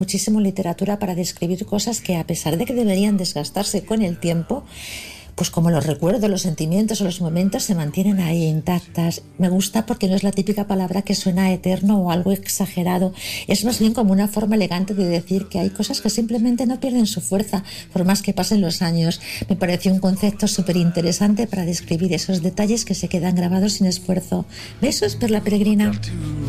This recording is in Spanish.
muchísimo literatura para describir cosas que, a pesar de que deberían desgastarse con el tiempo, pues como los recuerdos, los sentimientos o los momentos se mantienen ahí intactas. Me gusta porque no es la típica palabra que suena eterno o algo exagerado. Es más bien como una forma elegante de decir que hay cosas que simplemente no pierden su fuerza por más que pasen los años. Me pareció un concepto súper interesante para describir esos detalles que se quedan grabados sin esfuerzo. Besos, Perla Peregrina.